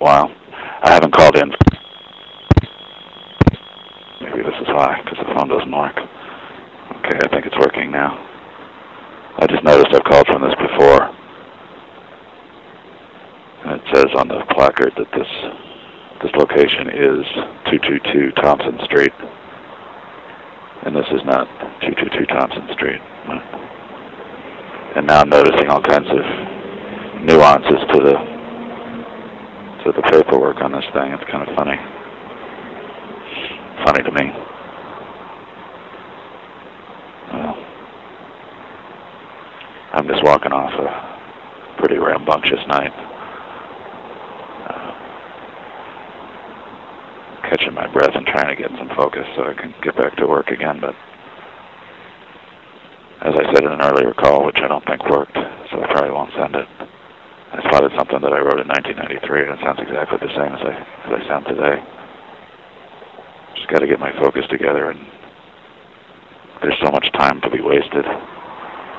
Wow. I haven't called in. Maybe this is why, because the phone doesn't work. Okay, I think it's working now. I just noticed I've called from this before. And it says on the placard that this location is 222 Thompson Street. And this is not 222 Thompson Street. And now I'm noticing all kinds of nuances to the paperwork on this thing. It's kind of funny. Funny to me. Well, I'm just walking off a pretty rambunctious night. Catching my breath and trying to get some focus so I can get back to work again, but as I said in an earlier call, which I don't think worked, so I probably won't send it. I spotted something that I wrote in 1993, and it sounds exactly the same as I sound today. Just got to get my focus together, and there's so much time to be wasted.